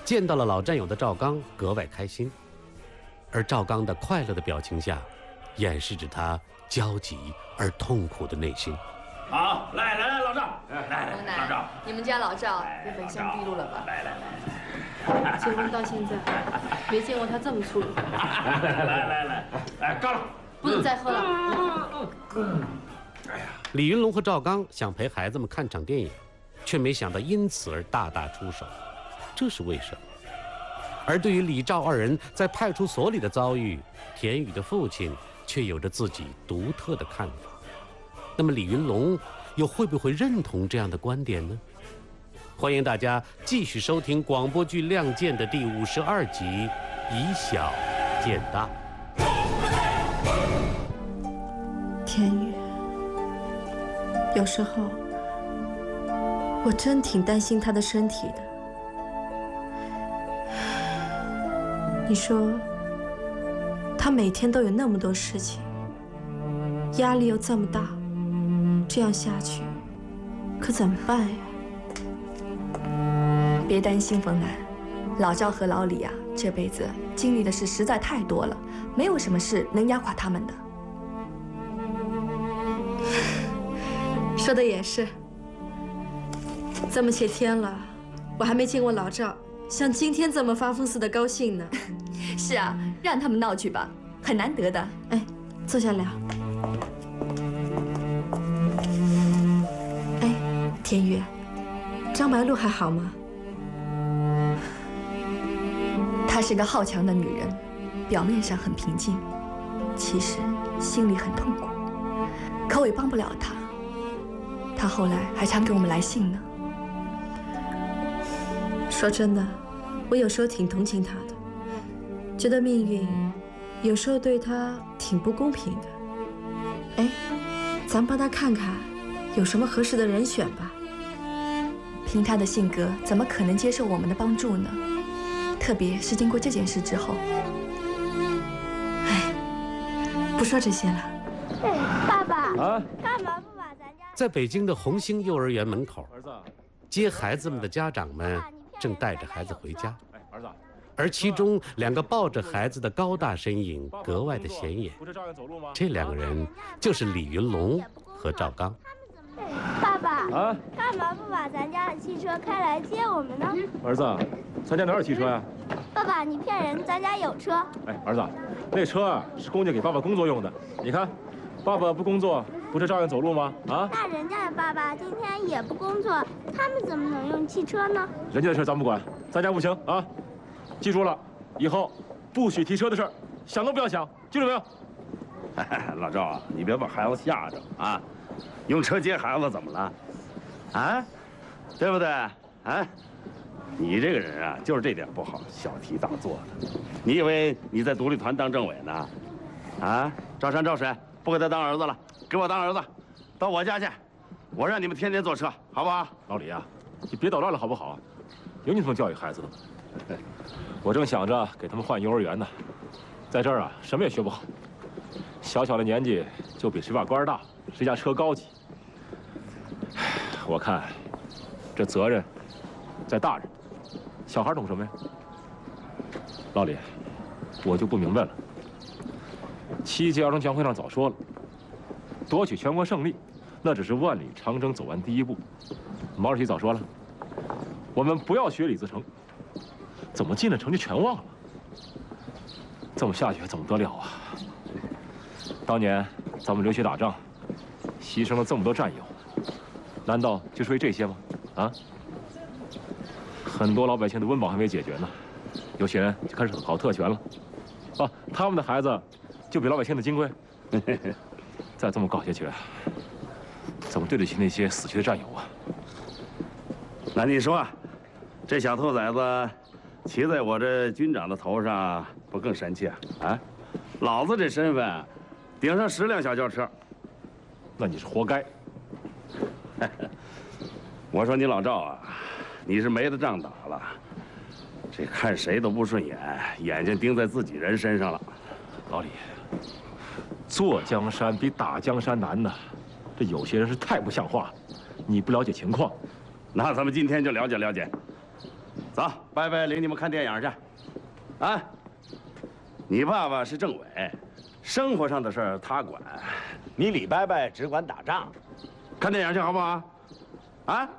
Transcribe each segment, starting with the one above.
见到了老战友的赵刚格外开心，而赵刚的快乐的表情下，掩饰着他焦急而痛苦的内心。 好，来，老赵，来，老赵， 你们家老赵也本相毕露了吧？ 来， 结婚到现在，没见过他这么粗鲁。 来，干了， 不能再喝了。 哎呀， 李云龙和赵刚想陪孩子们看场电影，却没想到因此而大打出手，这是为什么？而对于李赵二人在派出所里的遭遇，田雨的父亲却有着自己独特的看法。那么李云龙又会不会认同这样的观点呢？欢迎大家继续收听广播剧《亮剑》的第52集《以小见大》。 田雨，有时候我真挺担心他的身体的。你说，他每天都有那么多事情，压力又这么大，这样下去，可怎么办呀？ 别担心，冯楠，老赵和老李啊，这辈子经历的事实在太多了，没有什么事能压垮他们的。 说的也是，这么些天了，我还没见过老赵像今天这么发疯似的高兴呢。 是啊，让他们闹去吧，很难得的。 哎，坐下聊。哎，田雨，张白露还好吗？ 她是个好强的女人，表面上很平静，其实心里很痛苦。可我也帮不了她，她后来还常给我们来信呢。 说真的，我有时候挺同情她的，觉得命运有时候对她挺不公平的。哎，咱帮她看看有什么合适的人选吧。 凭她的性格，怎么可能接受我们的帮助呢？特别是经过这件事之后。 哎，不说这些了。 爸爸啊， 干嘛不把咱家？ 在北京的红星幼儿园门口， 儿子， 接孩子们的家长们正带着孩子回家， 哎，儿子， 而其中2个抱着孩子的高大身影格外的显眼。 不是照样走路吗？ 这2个人就是李云龙和赵刚。 爸爸啊， 干嘛不把咱家的汽车开来接我们呢？ 儿子，咱家哪有汽车呀？ 爸爸，你骗人，咱家有车。 哎，儿子，那车啊是公家给爸爸工作用的。你看，爸爸不工作，不是照样走路吗？啊？ 那人家的爸爸今天也不工作，他们怎么能用汽车呢？ 人家的事咱不管，咱家不行啊！记住了，以后不许提车的事儿，想都不要想，记住没有？ 老赵啊，你别把孩子吓着啊！用车接孩子怎么了？啊，对不对？啊，你这个人啊，就是这点不好，小题大做的。你以为你在独立团当政委呢？啊，赵山赵水，不给他当儿子了，给我当儿子，到我家去，我让你们天天坐车，好不好？ 老李啊，你别捣乱了好不好？有你这么教育孩子的吗？我正想着给他们换幼儿园呢，在这儿啊，什么也学不好，小小的年纪就比谁把官大，谁家车高级。我看这责任在大人，小孩懂什么呀？老李，我就不明白了。7届2中全会上早说了，夺取全国胜利，那只是万里长征走完第一步。毛主席早说了，我们不要学李自成，怎么进了城就全忘了？这么下去怎么得了啊？当年咱们流血打仗，牺牲了这么多战友，难道就是为这些吗？啊？很多老百姓的温饱还没解决呢，有些人就开始搞特权了。啊，他们的孩子就比老百姓的金贵。再这么搞下去，怎么对得起那些死去的战友啊？ 那你说，这小兔崽子骑在我这军长的头上，不更神气啊？啊，老子这身份，顶上10辆小轿车， 那你是活该。 我说你老赵啊，你是没得仗打了，这看谁都不顺眼，眼睛盯在自己人身上了。 老李，坐江山比打江山难呐，这有些人是太不像话了，你不了解情况。 那咱们今天就了解了解。 走，伯伯领你们看电影去。啊，你爸爸是政委，生活上的事儿他管，你李伯伯只管打仗。看电影去好不好？啊？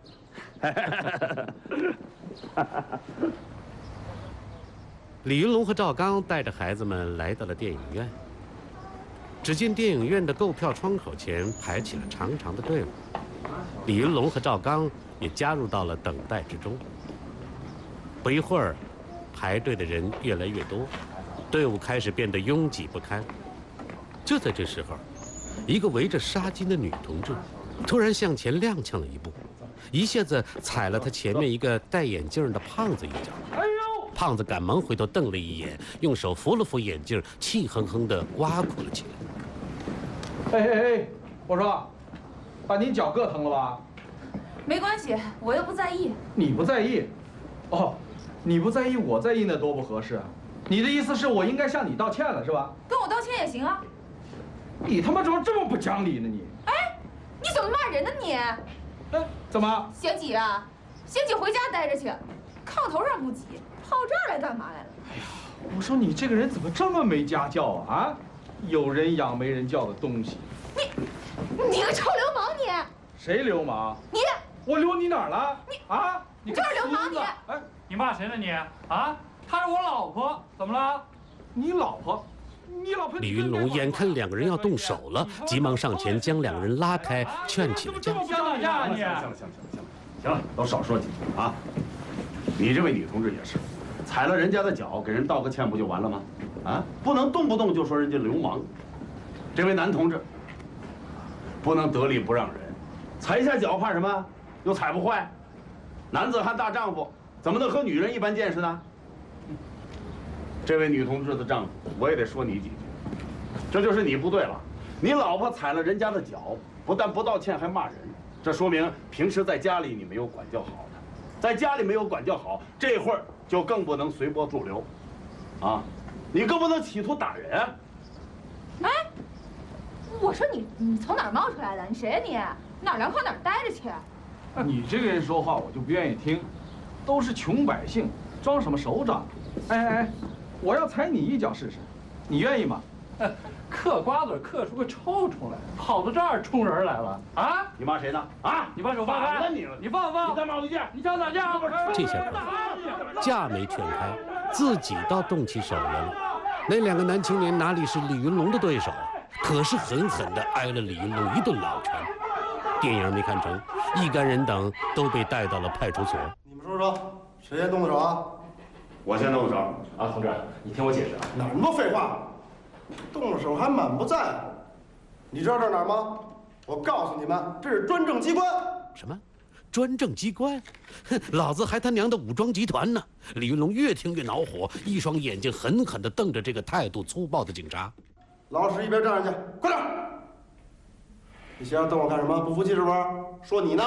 李云龙和赵刚带着孩子们来到了电影院。只见电影院的购票窗口前排起了长长的队伍，李云龙和赵刚也加入到了等待之中。不一会儿，排队的人越来越多，队伍开始变得拥挤不堪。就在这时候，一个围着纱巾的女同志突然向前踉跄了一步，一下子踩了他前面一个戴眼镜的胖子一脚。胖子赶忙回头瞪了一眼，用手扶了扶眼镜，气哼哼地挖苦了起来。 哎，我说，把你脚硌疼了吧？ 没关系，我又不在意。 你不在意？哦，你不在意，我在意，那多不合适啊！你的意思是我应该向你道歉了，是吧？ 跟我道歉也行啊。 你他妈怎么这么不讲理呢你？ 哎，你怎么骂人呢你？ 哎，怎么？ 贤姐啊，贤姐回家待着去，炕头上不挤，跑这儿来干嘛来了？ 哎呀，我说你这个人怎么这么没家教啊？啊，有人养没人教的东西。 你个臭流氓你！ 谁流氓？ 你！ 我流你哪儿了？啊！ 你就是流氓你！ 哎， 你骂谁呢你？啊？她是我老婆，怎么了？ 你老婆？你老婆？ 李云龙眼看两个人要动手了，急忙上前将两个人拉开，劝起了架。 想打架你？ 行了，都少说几句啊！你这位女同志也是，踩了人家的脚，给人道个歉不就完了吗？啊，不能动不动就说人家流氓。这位男同志，不能得理不让人，踩一下脚怕什么？又踩不坏。男子汉大丈夫，怎么能和女人一般见识呢？这位女同志的丈夫，我也得说你几句。这就是你不对了，你老婆踩了人家的脚，不但不道歉，还骂人。这说明平时在家里你没有管教好的，在家里没有管教好，这会儿就更不能随波逐流，啊，你更不能企图打人。 哎，我说你从哪儿冒出来的？你谁呀你？哪儿凉快哪儿待着去。 你这个人说话我就不愿意听，都是穷百姓，装什么首长？哎，我要踩你一脚试试，你愿意吗？ 嗑瓜子嗑出个臭虫来，跑到这儿冲人来了啊！ 你骂谁呢？啊！ 你把手放开！你放放！ 你再骂我一句， 你想打架？ 这下架没劝开，自己倒动起手来了。那两个男青年哪里是李云龙的对手，可是狠狠地挨了李云龙一顿老拳。电影没看成，一干人等都被带到了派出所。 你们说说，谁先动的手啊？ 我先动的手。 啊，同志，你听我解释啊。 哪那么多废话？动了手还满不在乎。你知道这是哪儿吗？我告诉你们，这是专政机关。 什么？专政机关？哼，老子还他娘的武装集团呢！李云龙越听越恼火，一双眼睛狠狠地瞪着这个态度粗暴的警察。 老实一边站着去，快点！你先要瞪我干什么？不服气是不是？说你呢？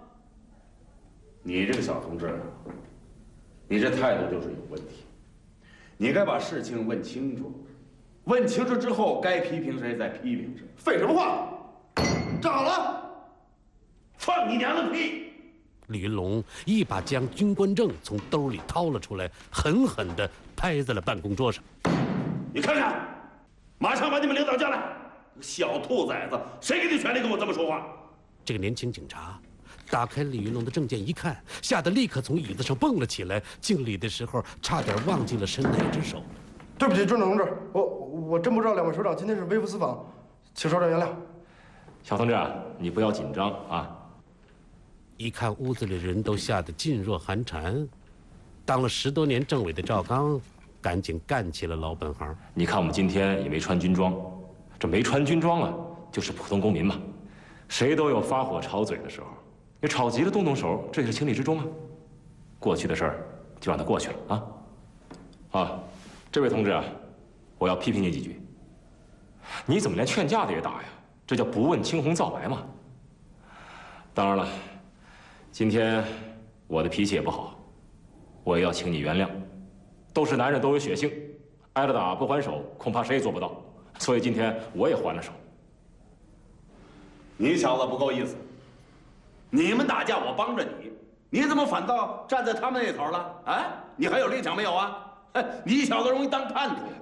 你这个小同志，你这态度就是有问题。你该把事情问清楚，问清楚之后，该批评谁再批评谁。 废什么话！站好了！ 放你娘的屁！ 李云龙一把将军官证从兜里掏了出来，狠狠地拍在了办公桌上。 你看看，马上把你们领导叫来！小兔崽子，谁给你权利跟我这么说话？ 这个年轻警察打开李云龙的证件一看，吓得立刻从椅子上蹦了起来，敬礼的时候差点忘记了伸哪只手。 对不起，专长同志，我真不知道两位首长今天是微服私访，请首长原谅。 小同志啊，你不要紧张啊。 一看屋子里人都吓得噤若寒蝉，当了10多年政委的赵刚赶紧干起了老本行。 你看我们今天也没穿军装，这没穿军装啊，就是普通公民嘛。谁都有发火吵嘴的时候，你吵急了动动手，这也是情理之中啊。过去的事儿就让它过去了啊。啊，这位同志啊，我要批评你几句。你怎么连劝架的也打呀？这叫不问青红皂白嘛。当然了，今天我的脾气也不好，我也要请你原谅。都是男人，都有血性，挨了打不还手，恐怕谁也做不到。所以今天我也还了手。 你小子不够意思，你们打架我帮着你， 你怎么反倒站在他们那头了？啊，你还有理想没有啊？哎，你小子容易当叛徒。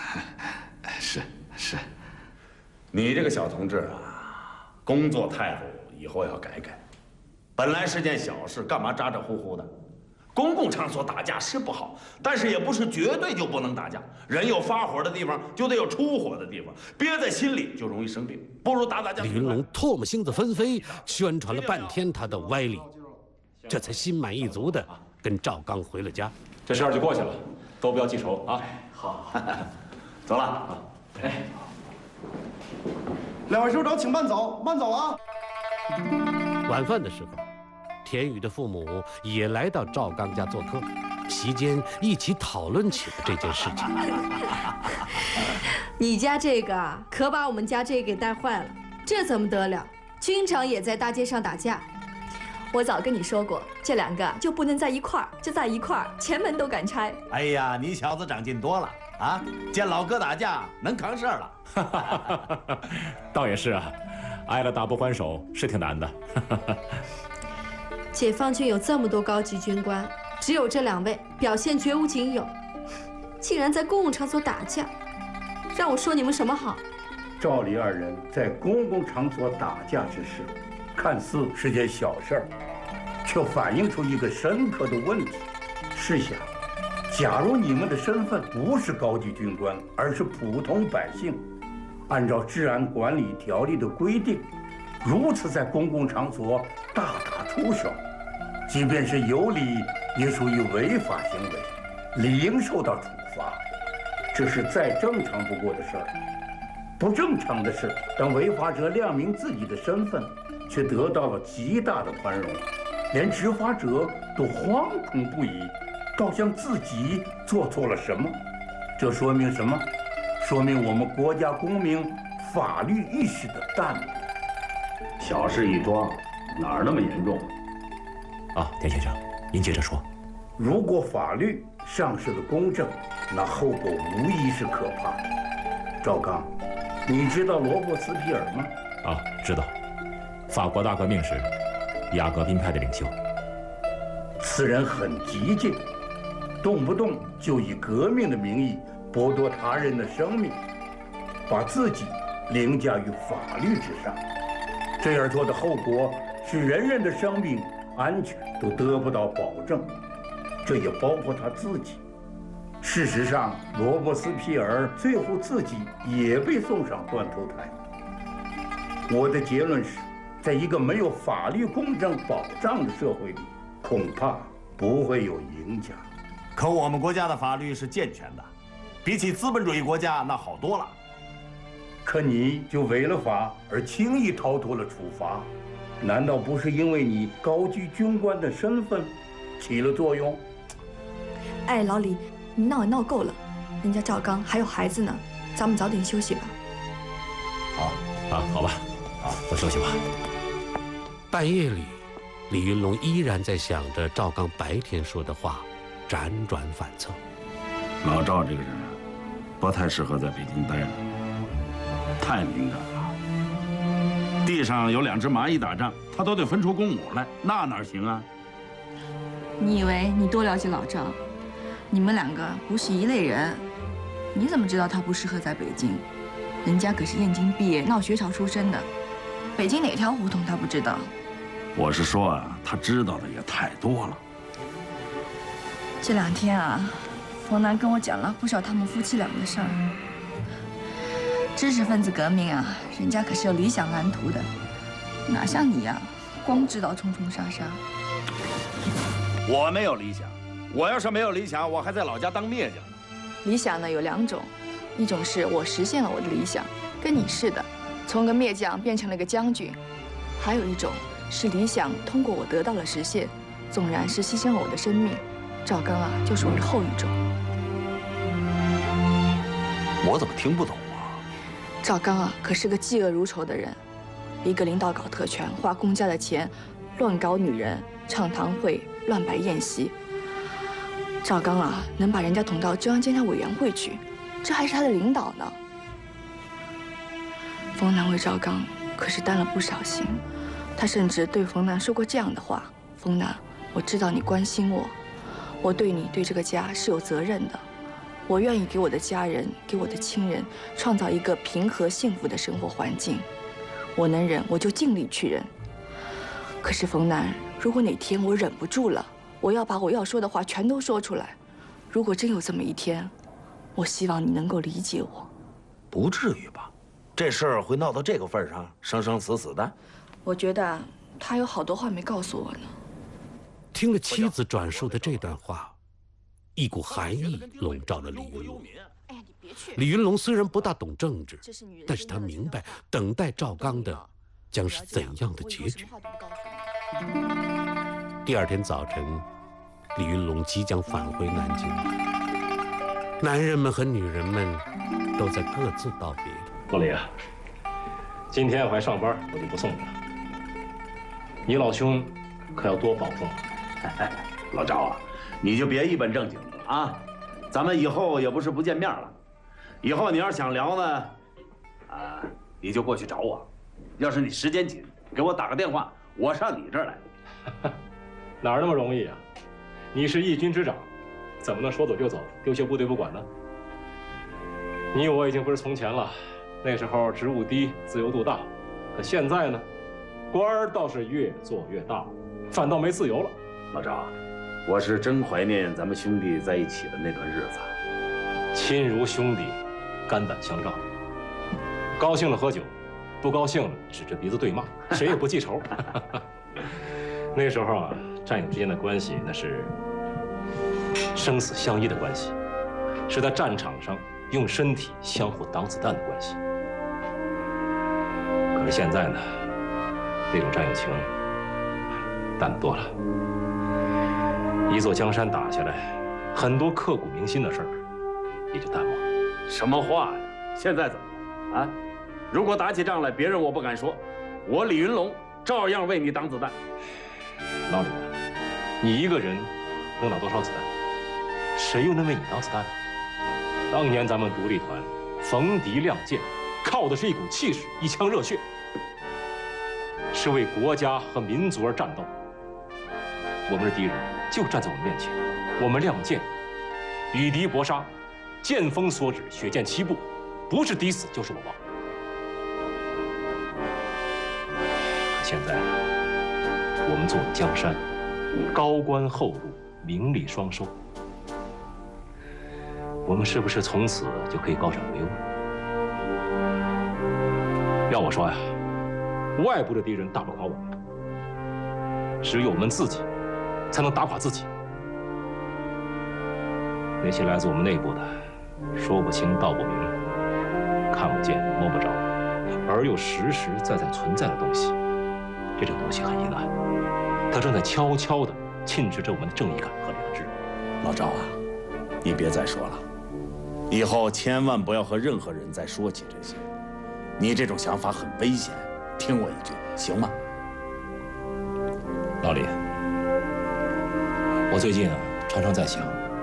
是，你这个小同志啊，工作态度以后要改改。本来是件小事，干嘛咋咋呼呼的？公共场所打架是不好，但是也不是绝对就不能打架。人有发火的地方，就得有出火的地方，憋在心里就容易生病。不如打架。 李云龙唾沫星子纷飞，宣传了半天他的歪理，这才心满意足的跟赵刚回了家。 这事儿就过去了，都不要记仇啊。 好，走了啊。 哎，两位首长请慢走，慢走啊。 晚饭的时候，田宇的父母也来到赵刚家做客，席间一起讨论起了这件事情。 你家这个啊，可把我们家这个给带坏了，这怎么得了？经常也在大街上打架。 我早跟你说过，这两个就不能在一块儿，就在一块儿，前门都敢拆。 哎呀，你小子长进多了啊！见老哥打架能扛事儿了。 倒也是啊，挨了打不还手是挺难的。 解放军有这么多高级军官，只有这2位表现绝无仅有，竟然在公共场所打架，让我说你们什么好？ 赵李二人在公共场所打架之事，看似是件小事儿，却反映出一个深刻的问题。试想，假如你们的身份不是高级军官，而是普通百姓，按照治安管理条例的规定，如此在公共场所大打出手，即便是有理，也属于违法行为，理应受到处罚。这是再正常不过的事儿。不正常的是，当违法者亮明自己的身份，却得到了极大的宽容，连执法者都惶恐不已，倒像自己做错了什么。这说明什么？说明我们国家公民法律意识的淡薄。 小事一桩，哪儿那么严重？ 啊，田先生，您接着说。 如果法律丧失了公正，那后果无疑是可怕的。赵刚，你知道罗伯斯庇尔吗？ 啊，知道。法国大革命时，雅各宾派的领袖。 此人很激进，动不动就以革命的名义剥夺他人的生命，把自己凌驾于法律之上。这样做的后果是人人的生命安全都得不到保证，这也包括他自己。事实上，罗伯斯庇尔最后自己也被送上断头台。我的结论是，在一个没有法律公正保障的社会里，恐怕不会有赢家。 可我们国家的法律是健全的，比起资本主义国家那好多了。 可你就违了法而轻易逃脱了处罚，难道不是因为你高级军官的身份起了作用？ 哎，老李，你闹也闹够了，人家赵刚还有孩子呢，咱们早点休息吧。 好啊，好吧，啊，都休息吧。 半夜里，李云龙依然在想着赵刚白天说的话，辗转反侧。 老赵这个人啊，不太适合在北京待着，太敏感了。地上有2只蚂蚁打仗，他都得分出公母来，那哪行啊？ 你以为你多了解老赵？你们2个不是一类人。你怎么知道他不适合在北京？人家可是燕京毕业，闹学潮出身的，北京哪条胡同他不知道？ 我是说啊，他知道的也太多了。 这2天啊，冯楠跟我讲了不少他们夫妻俩的事儿。知识分子革命啊，人家可是有理想蓝图的，哪像你呀，光知道冲冲杀杀。 我没有理想，我要是没有理想，我还在老家当篾匠。 理想呢有2种，一种是我实现了我的理想，跟你似的，从个篾匠变成了个将军；还有一种是理想通过我得到了实现，纵然是牺牲了我的生命。赵刚啊，就属于后一种。 我怎么听不懂啊？ 赵刚啊，可是个嫉恶如仇的人，一个领导搞特权，花公家的钱，乱搞女人，唱堂会，乱摆宴席。赵刚啊，能把人家捅到中央监察委员会去，这还是他的领导呢。冯楠为赵刚可是担了不少心，他甚至对冯楠说过这样的话：冯楠， 我知道你关心我，我对你对这个家是有责任的。我愿意给我的家人、给我的亲人创造一个平和幸福的生活环境。我能忍，我就尽力去忍。可是冯楠，如果哪天我忍不住了，我要把我要说的话全都说出来。如果真有这么一天，我希望你能够理解我。 不至于吧？这事儿会闹到这个份上，生生死死的？ 我觉得他有好多话没告诉我呢。 听了妻子转述的这段话，一股寒意笼罩了李云龙。李云龙虽然不大懂政治，但是他明白等待赵刚的将是怎样的结局。第二天早晨，李云龙即将返回南京，男人们和女人们都在各自道别。 老李啊，今天我还上班，我就不送你了。你老兄可要多保重。 老赵啊，你就别一本正经的啊，咱们以后也不是不见面了。以后你要是想聊呢，你就过去找我。要是你时间紧，给我打个电话，我上你这儿来。 哪儿那么容易啊？你是义军之长，怎么能说走就走，丢下部队不管呢？你我已经不是从前了，那时候职务低，自由度大，可现在呢，官儿倒是越做越大，反倒没自由了。 老赵，我是真怀念咱们兄弟在一起的那段日子， 亲如兄弟，肝胆相照。高兴了喝酒，不高兴了指着鼻子对骂，谁也不记仇。那时候啊，战友之间的关系那是生死相依的关系，是在战场上用身体相互挡子弹的关系。可是现在呢，那种战友情淡多了。一座江山打下来，很多刻骨铭心的事儿也就淡忘了。 什么话呀？现在怎么了？啊？如果打起仗来，别人我不敢说，我李云龙照样为你挡子弹。 老李啊，你一个人能挡多少子弹？谁又能为你挡子弹呢？当年咱们独立团逢敌亮剑，靠的是一股气势，一腔热血，是为国家和民族而战斗。我们的敌人就站在我们面前，我们亮剑，与敌搏杀，剑锋所指，血溅七步，不是抵死就是我亡。可现在，我们坐江山，高官厚禄，名利双收，我们是不是从此就可以高枕无忧？要我说呀，外部的敌人打不垮我们，只有我们自己才能打垮自己。那些来自我们内部的，说不清道不明，看不见摸不着，而又实实在在存在的东西，这种东西很阴暗，它正在悄悄地侵蚀着我们的正义感和良知。 老赵啊，你别再说了，以后千万不要和任何人再说起这些，你这种想法很危险，听我一句，行吗？ 老李，我最近常常在想，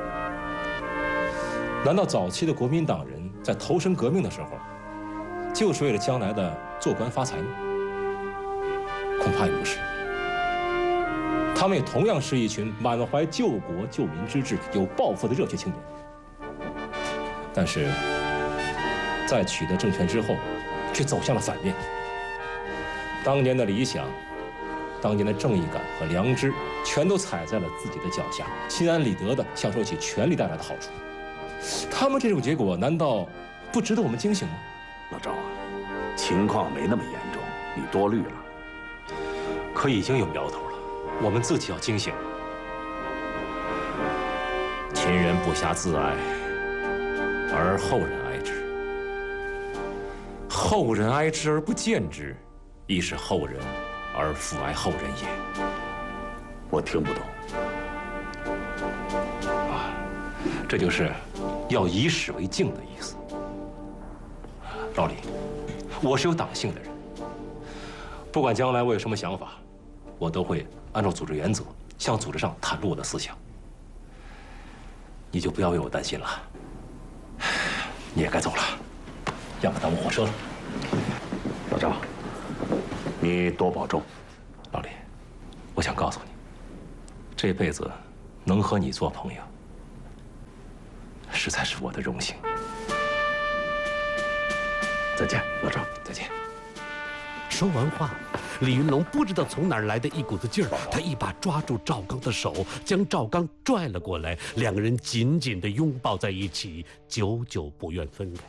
难道早期的国民党人在投身革命的时候，就是为了将来的做官发财吗？恐怕也不是。他们也同样是一群满怀救国救民之志、有抱负的热血青年。但是，在取得政权之后，却走向了反面。当年的理想，当年的正义感和良知，全都踩在了自己的脚下，心安理得地享受起权力带来的好处。他们这种结果，难道不值得我们警醒吗？ 老赵啊，情况没那么严重，你多虑了。 可已经有苗头了，我们自己要警醒。秦人不暇自哀，而后人哀之；后人哀之而不见之，亦是后人而复哀后人也。 我听不懂。 这就是要以史为镜的意思。老李，我是有党性的人，不管将来我有什么想法，我都会按照组织原则向组织上袒露我的思想。你就不要为我担心了。你也该走了，要不耽误火车了。 老赵，你多保重。 老李，我想告诉你， 这辈子能和你做朋友，实在是我的荣幸。再见，老赵，再见。 说完话，李云龙不知道从哪儿来的一股子劲儿，他一把抓住赵刚的手，将赵刚拽了过来，两个人紧紧地拥抱在一起，久久不愿分开。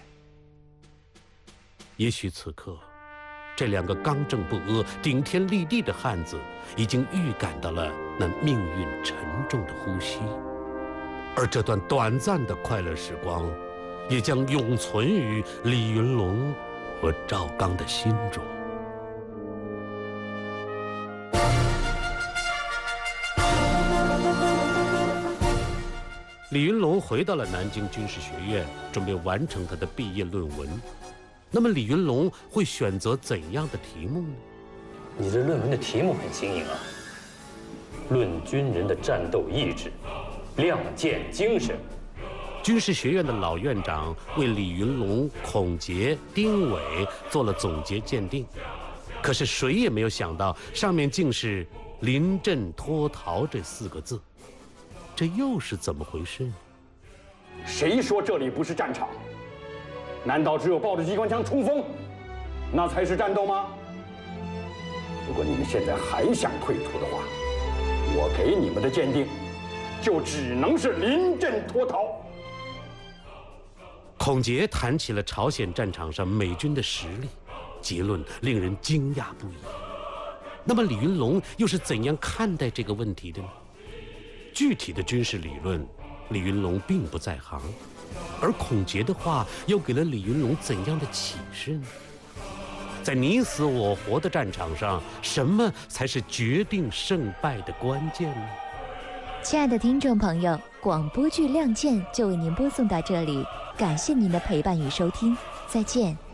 也许此刻，这两个刚正不阿、顶天立地的汉子已经预感到了那命运沉重的呼吸，而这段短暂的快乐时光，也将永存于李云龙和赵刚的心中。李云龙回到了南京军事学院，准备完成他的毕业论文。那么李云龙会选择怎样的题目呢？ 你这论文的题目很新颖啊，论军人的战斗意志，亮剑精神。 军事学院的老院长为李云龙、孔杰、丁伟做了总结鉴定，可是谁也没有想到，上面竟是“临阵脱逃”这4个字。这又是怎么回事呢？ 谁说这里不是战场？难道只有抱着机关枪冲锋，那才是战斗吗？如果你们现在还想退出的话，我给你们的鉴定，就只能是临阵脱逃。 孔杰谈起了朝鲜战场上美军的实力，结论令人惊讶不已。那么李云龙又是怎样看待这个问题的呢？具体的军事理论，李云龙并不在行，而孔杰的话又给了李云龙怎样的启示呢？在你死我活的战场上，什么才是决定胜败的关键呢？ 亲爱的听众朋友，广播剧《亮剑》就为您播送到这里，感谢您的陪伴与收听，再见。